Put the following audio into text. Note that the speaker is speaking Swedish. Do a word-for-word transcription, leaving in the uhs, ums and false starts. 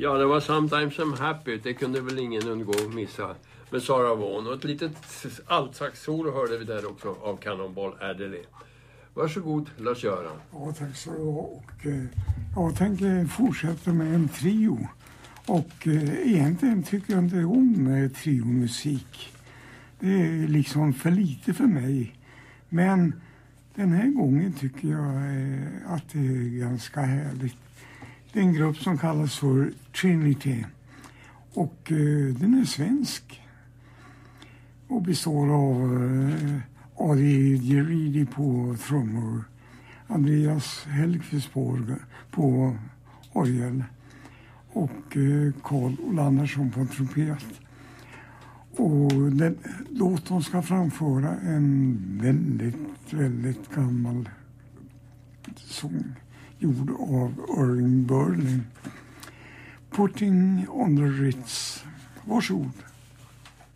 Ja, det var Sometimes I'm Happy. Det kunde väl ingen undgå att missa. Med Sarah Vaughan. Och ett litet altsax-solo hörde vi där också av Cannonball Adderley. Varsågod, Lars-Göran. Ja, tack så du ha. Och, eh, jag tänker fortsätta med en trio. Och eh, egentligen tycker jag inte om eh, triomusik. Det är liksom för lite för mig. Men den här gången tycker jag eh, att det är ganska härligt. Det är en grupp som kallas för Trinity. Och eh, den är svensk. Och består av eh, Adi Geridi på trummor. Andreas Hellqvist på, på orgel. Och eh, Carl Olandersson på trumpet. Och den, låten ska framföra en väldigt, väldigt gammal sång gjord av Irving Berlin. Putting on the Ritz. Varsågod.